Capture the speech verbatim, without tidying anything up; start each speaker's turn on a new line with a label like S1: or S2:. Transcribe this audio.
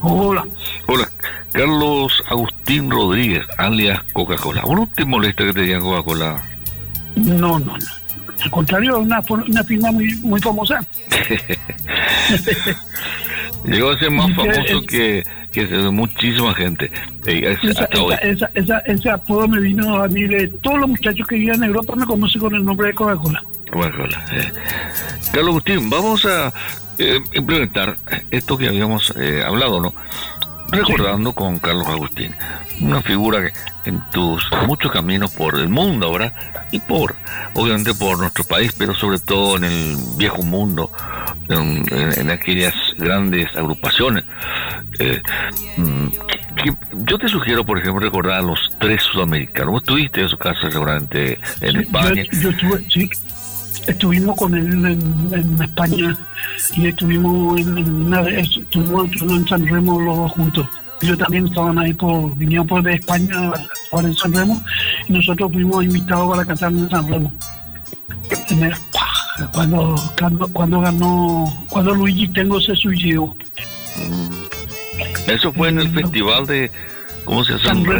S1: Hola.
S2: Hola, Carlos Agustín Rodríguez, alias Coca-Cola. ¿O no te molesta que te digan Coca-Cola?
S1: No, no, no. Al contrario, es una, una firma muy, muy famosa.
S2: Llegó a ser más famoso que, que muchísima gente. Eh,
S1: esa,
S2: hasta hoy.
S1: Esa, esa, ese apodo me vino a mí de todos los muchachos que viven en Europa me conocen con el nombre de Coca-Cola.
S2: Coca-Cola. Eh. Carlos Agustín, vamos a eh, implementar esto que habíamos eh, hablado, ¿no? Recordando con Carlos Agustín, una figura que en tus muchos caminos por el mundo ahora y por, obviamente por nuestro país, pero sobre todo en el viejo mundo, en, en, en aquellas grandes agrupaciones. Eh, que, que yo te sugiero, por ejemplo, recordar a los tres sudamericanos. Vos estuviste en su casa seguramente en
S1: sí,
S2: España.
S1: Yo, yo estuve, sí, estuvimos con él en, en España y estuvimos en, en, una, estuvimos en San Remo los dos juntos. Ellos también estaban ahí, por vinieron por de España ahora en San Remo y nosotros fuimos invitados para cantar en San Remo. En el, cuando, cuando, cuando ganó, cuando Luigi Tengo se suicidó.
S2: Eso fue en el festival de, ¿cómo se llama?